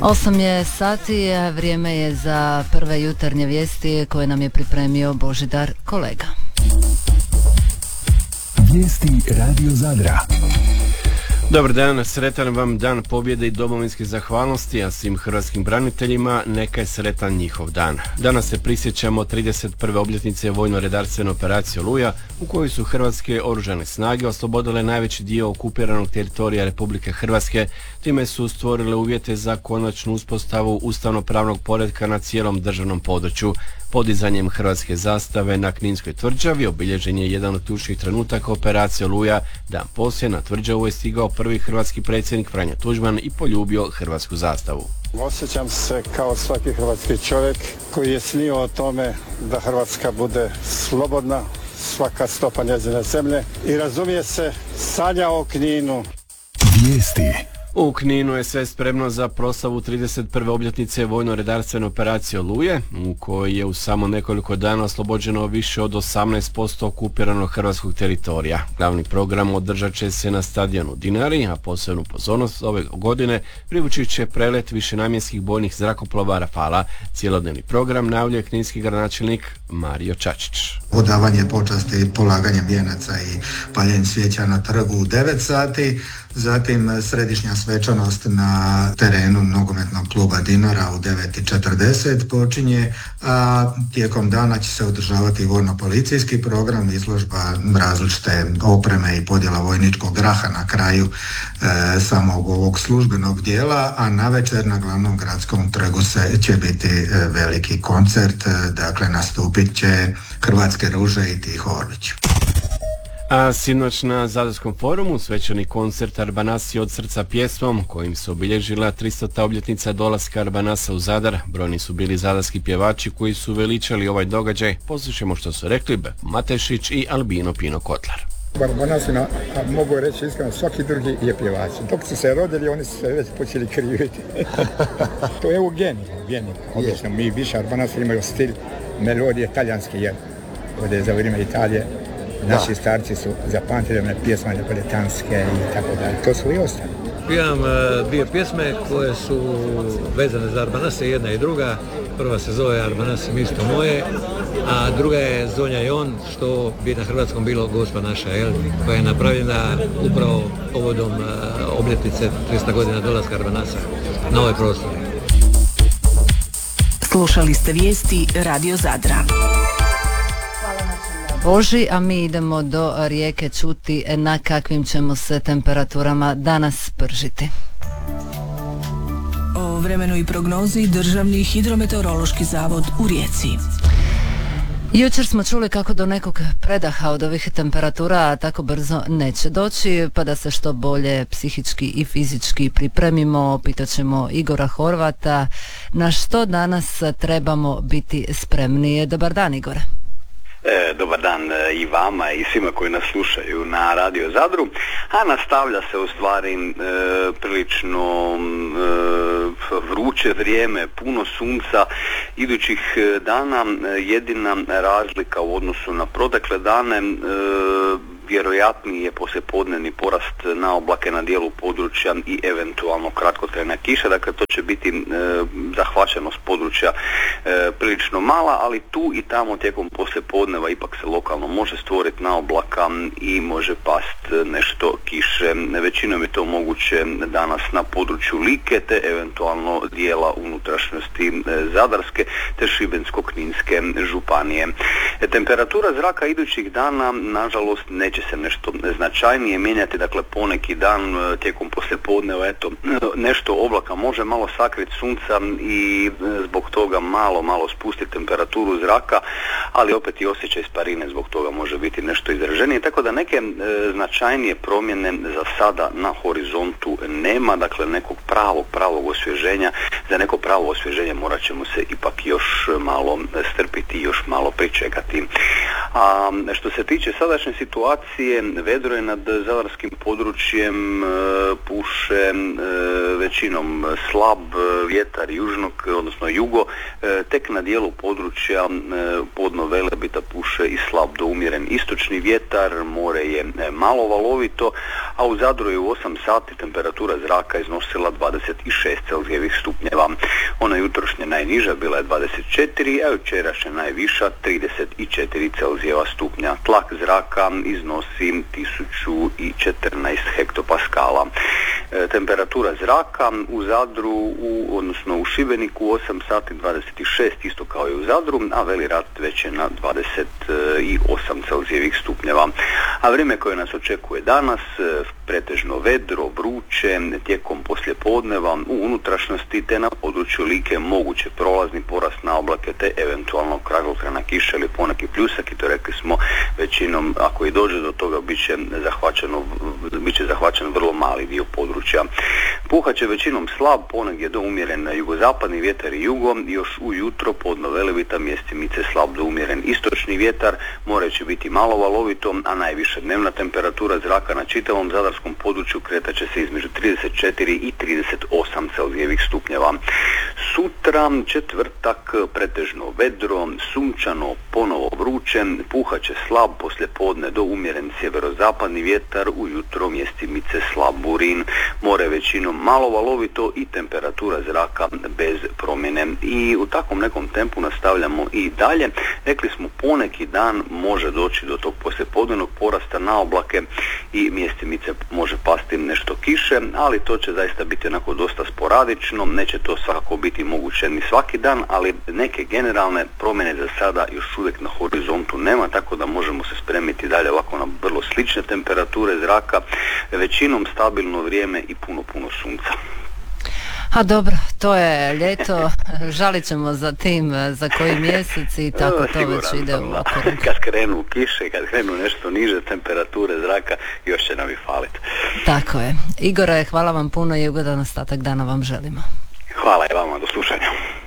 8 je sati, a vrijeme je za prve jutarnje vijesti koje nam je pripremio Božidar kolega. Vijesti Radio Zadra. Dobar dan, sretan vam dan pobjede i domovinske zahvalnosti, a svim hrvatskim braniteljima neka je sretan njihov dan. Danas se prisjećamo 31. obljetnice vojno-redarstvene operacije Oluja, u kojoj su hrvatske oružane snage oslobodile najveći dio okupiranog teritorija Republike Hrvatske, time su stvorile uvjete za konačnu uspostavu ustavno-pravnog poretka na cijelom državnom području. Podizanjem hrvatske zastave na Kninskoj tvrđavi obilježen je jedan od ključnih trenutaka operacije Oluja. Dan poslije na tvrđavu je stigao prvi hrvatski predsjednik Franjo Tuđman i poljubio hrvatsku zastavu. Osjećam se kao svaki hrvatski čovjek koji je snio o tome da Hrvatska bude slobodna, svaka stopa njezine zemlje i razumije se, sanja o Kninu. Vijesti. U Kninu je sve spremno za proslavu 31. obljetnice vojno-redarstvene operacije Oluje, u kojoj je u samo nekoliko dana oslobođeno više od 18% okupiranog hrvatskog teritorija. Glavni program održat će se na stadionu Dinari, a posebnu pozornost ove godine privući će prelet višenamjenskih bojnih zrakoplova Rafala. Cjelodnevni program najavljuje kninski gradonačelnik Mario Čačić. Odavanje počasti, polaganje vijenaca i paljenje svijeća na trgu u 9 sati, zatim središnja svečanost na terenu nogometnog kluba Dinara u 9:40 počinje, a tijekom dana će se održavati vojno-policijski program, izložba različite opreme i podjela vojničkog graha na kraju samog ovog službenog dijela, a navečer na glavnom gradskom trgu će biti veliki koncert, dakle nastupit će Hrvatske ruže i Tiho Orlić. A sinoć na Zadarskom forumu svečani koncert Arbanasi od srca pjesmom, kojim se obilježila 300. obljetnica dolaska Arbanasa u Zadar. Brojni su bili zadarski pjevači koji su veličali ovaj događaj. Poslušajmo što su rekli Matešić i Albino Pino Kotlar. U Arbanasima, mogu reći iskreno, svaki drugi je pjevač. Dok su se rodili, oni su se već počeli kriviti. To je u geni. Obično mi više Arbanasi imaju stil melodije talijanske, jer ovdje za vrijeme Italije naši starci su zapamtili one pjesme napolitanske i tako dalje. To su i ostali. Imam dvije pjesme koje su vezane za Arbanase, jedna i druga. Prva se zove Arbanasi misto moje, a druga je Zonja i on, što bi na hrvatskom bilo Gospa naša, koja je napravljena upravo povodom obljetnice 300 godina dolaska Arbanasa na ovaj prostor. Slušali ste vijesti Radio Zadra. Boži, a mi idemo do Rijeke čuti na kakvim ćemo se temperaturama danas pržiti. O vremenu i prognozi Državni hidrometeorološki zavod u Rijeci. Jučer smo čuli kako do nekog predaha od ovih temperatura tako brzo neće doći, pa da se što bolje psihički i fizički pripremimo, pitat ćemo Igora Horvata na što danas trebamo biti spremni. Dobar dan, Igore. Dobar dan i vama i svima koji nas slušaju na Radio Zadru, a nastavlja se u stvari prilično vruće vrijeme, puno sunca idućih dana. Jedina razlika u odnosu na protekle dane, vjerojatniji je poslijepodnevni porast na oblake na dijelu područja i eventualno kratkotrajna kiša, dakle to će biti zahvaćenost područja prilično mala, ali tu i tamo tijekom poslijepodneva ipak se lokalno može stvoriti na oblaka i može past nešto kiše. Većinom je to moguće danas na području Like te eventualno dijela unutrašnjosti Zadarske te Šibensko-kninske županije. Temperatura zraka idućih dana nažalost neće se nešto značajnije mijenjati, dakle poneki dan tijekom poslijepodneva nešto oblaka može malo sakriti sunca i zbog toga malo spustiti temperaturu zraka, ali opet i osjećaj sparine zbog toga može biti nešto izraženije, tako da neke značajnije promjene za sada na horizontu nema, dakle nekog pravog osvježenja. Za neko pravo osvježenje morat ćemo se ipak još malo strpiti, još malo pričekati. A što se tiče sadašnje situacije oscilacije, vedro je nad zadarskim područjem, puše većinom slab vjetar južnog, odnosno jugo, tek na dijelu područja podno Velebita puše i slab do umjeren istočni vjetar, more je malo valovito, a u Zadru je u 8 sati temperatura zraka iznosila 26 Celzijevih stupnjeva. Ona jutrošnja najniža bila je 24, a jučerašnja najviša 34 Celzijeva stupnja. Tlak zraka iznosi 1014 hektopaskala. Temperatura zraka u Zadru, odnosno u Šibeniku 8 sati 26, isto kao i u Zadru, a Veli Rat već je na 28 Celzijevih stupnjeva. A vrijeme koje nas očekuje danas, pretežno vedro, vruće, tijekom poslijepodneva u unutrašnjosti te na području Like moguće prolazni porast na oblake te eventualno kratkottrajna kiša ili poneki pljusak, i to rekli smo većinom, ako i dođe do toga bit će zahvaćen vrlo mali dio područja. Puhat će većinom slab, ponegdje do umjeren jugozapadni vjetar i jugo, još ujutro podno Velebita mjestimice slab do umjeren istočni vjetar, more će biti malo valovito, a najviša dnevna temperatura zraka na čitavom zadarskom području kretat će se između 34 i 38 Celzijevih stupnjeva. Sutra, četvrtak, pretežno vedro, sunčano, ponovo vruće, puhat će slab poslijepodne do umjeren sjeverozapadni vjetar, ujutro mjestimice slab burin, more većinom malo valovito i temperatura zraka bez promjene. I u takvom nekom tempu nastavljamo i dalje. Rekli smo, poneki dan može doći do tog poslijepodnenog porasta na oblake i mjestimice može pasti nešto kiše, ali to će zaista biti onako dosta sporadično, neće to svakako biti moguće ni svaki dan, ali neke generalne promjene za sada još uvijek na horizontu nema, tako da možemo se spremiti dalje ovako na vrlo slične temperature zraka, većinom stabilno vrijeme i puno sunca. A dobro, to je ljeto, žalit ćemo za tim za koji mjesec i tako to već ide u okoru. Kad krenu kiše, kad krenu nešto niže temperature zraka, još će nam i faliti. Tako je. Igore, hvala vam puno i ugodan ostatak dana vam želimo. Hvala i vama, do slušanja.